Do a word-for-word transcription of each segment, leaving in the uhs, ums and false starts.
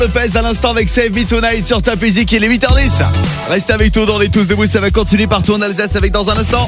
Lopez à l'instant avec Save Me Tonight sur Top Music, il est huit heures dix. Reste avec nous dans les Tous Debout, ça va continuer partout en Alsace avec dans un instant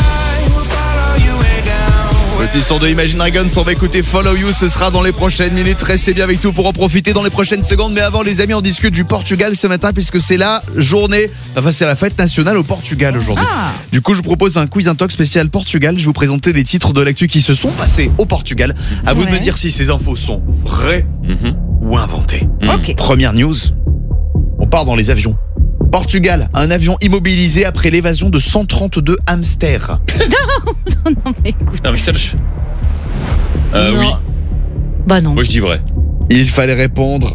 petit son de Imagine Dragons, on va écouter Follow You, ce sera dans les prochaines minutes. Restez bien avec nous pour en profiter dans les prochaines secondes. Mais avant les amis, on discute du Portugal ce matin puisque c'est la journée, enfin c'est la fête nationale au Portugal aujourd'hui. Ah. Du coup je vous propose un quiz intox spécial Portugal. Je vais vous présenter des titres de l'actu qui se sont passés au Portugal. À vous ouais. de me dire si ces infos sont vraies mm-hmm. ou inventées. Mm. Okay. Première news, on part dans les avions. Portugal, un avion immobilisé après l'évasion de cent trente-deux hamsters. non, non, non, mais écoute. Non, mais je cherche. Euh, non. oui. Bah non. Moi, je dis vrai. Il fallait répondre.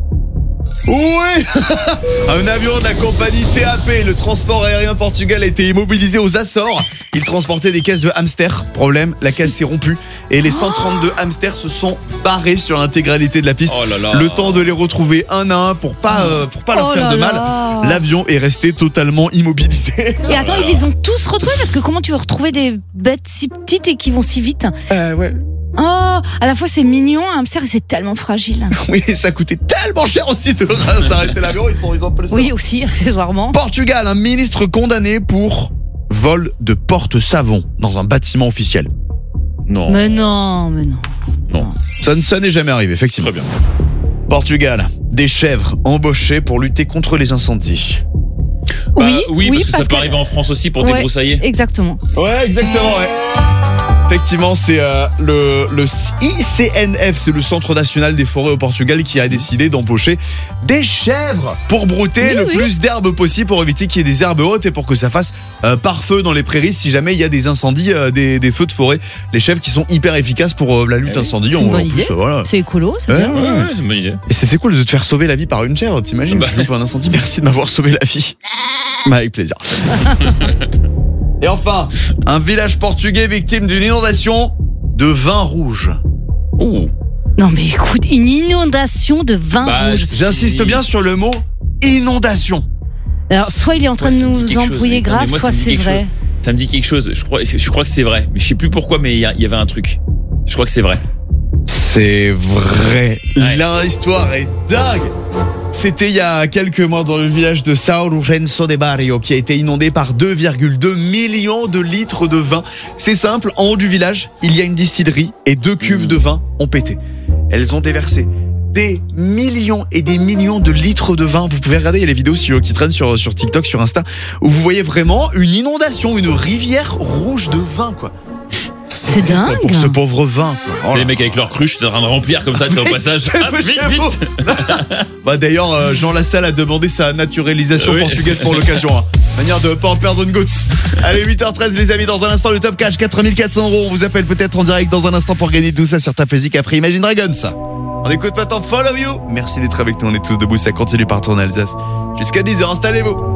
Oui. Un avion de la compagnie T A P, le transport aérien Portugal, a été immobilisé aux Açores. Il transportait des caisses de hamsters. Problème, la caisse s'est rompue et les cent trente-deux oh. hamsters se sont barrés sur l'intégralité de la piste. Oh là là. Le temps de les retrouver un à un pour pas euh, pour pas leur oh faire de mal. Là. L'avion est resté totalement immobilisé. Et attends, ils les ont tous retrouvés parce que comment tu veux retrouver des bêtes si petites et qui vont si vite? Euh, ouais. Oh, à la fois c'est mignon, un hamster, c'est tellement fragile. Oui, ça coûtait tellement cher aussi de d'arrêter l'avion, ils sont ils ont peu le Oui, aussi, accessoirement. Portugal, un ministre condamné pour vol de porte-savon dans un bâtiment officiel. Non. Mais non, mais non. Non. Ça, ça n'est jamais arrivé, effectivement. Très bien. Portugal, des chèvres embauchées pour lutter contre les incendies. Bah, oui, oui, oui, parce que parce ça peut que... arriver en France aussi pour ouais, débroussailler. Exactement. Ouais, exactement, ouais. Effectivement, c'est euh, le, le I C N F, c'est le Centre National des Forêts au Portugal, qui a décidé d'embaucher des chèvres pour brouter oui, le oui. plus d'herbes possible pour éviter qu'il y ait des herbes hautes et pour que ça fasse euh, pare-feu dans les prairies si jamais il y a des incendies, euh, des, des feux de forêt. Les chèvres qui sont hyper efficaces pour euh, la lutte eh incendie. C'est en, une bonne en plus, idée. euh, voilà. C'est écolo, c'est ouais, bien. Ouais, ouais, c'est une bonne idée. Et c'est, c'est cool de te faire sauver la vie par une chèvre, t'imagines? Bah. Tu loupes un incendie, merci de m'avoir sauvé la vie. Bah, avec plaisir. Et enfin, un village portugais victime d'une inondation de vin rouge. Oh. Non mais écoute, une inondation de vin Bah, rouge. J'insiste bien sur le mot inondation. Alors soit il est en train Ouais, de ça me dit nous quelque chose, embrouiller mais- non, grave, mais moi, soit ça me dit c'est quelque vrai. chose. Ça me dit quelque chose. Je crois, je crois que c'est vrai. Mais je sais plus pourquoi, mais il y, a- il y avait un truc. Je crois que c'est vrai. C'est vrai. Ouais. L'histoire est dingue. C'était il y a quelques mois dans le village de São Lourenço de Barrio qui a été inondé par deux virgule deux millions de litres de vin. C'est simple, en haut du village, il y a une distillerie et deux cuves mmh. de vin ont pété. Elles ont déversé des millions et des millions de litres de vin. Vous pouvez regarder, il y a les vidéos sur, qui traînent sur, sur TikTok, sur Insta, où vous voyez vraiment une inondation, une rivière rouge de vin, quoi. C'est dingue. Pour ce pauvre vin, quoi. Oh les mecs avec leur cruche, t'es en train de remplir comme ça, c'est au passage. Ah, vite, vite. Bah d'ailleurs, euh, Jean Lassalle a demandé sa naturalisation oui. portugaise pour l'occasion. Hein. Manière de pas en perdre une goutte. Allez, huit heures treize les amis, dans un instant le top cash, quatre mille quatre cents euros. On vous appelle peut-être en direct dans un instant pour gagner tout ça sur Top Music après Imagine Dragons. On écoute maintenant Follow You. Merci d'être avec nous, on est tous debout, ça continue partout en Alsace. Jusqu'à dix heures, installez-vous.